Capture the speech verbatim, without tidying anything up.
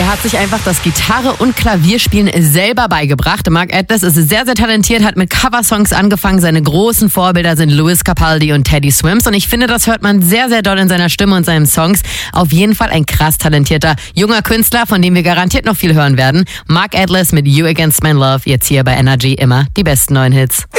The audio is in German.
hat sich einfach das Gitarre- und Klavierspielen selber beigebracht. Mark Atlas ist sehr, sehr talentiert, hat mit Coversongs angefangen. Seine großen Vorbilder sind Lewis Capaldi und Teddy Swims. Und ich finde, das hört man sehr, sehr doll in seiner Stimme und seinen Songs. Auf jeden Fall ein krass talentierter junger Künstler, von dem wir garantiert noch viel hören werden. Mark Atlas mit You Against My Love, jetzt hier bei Energy immer die besten neuen Hits.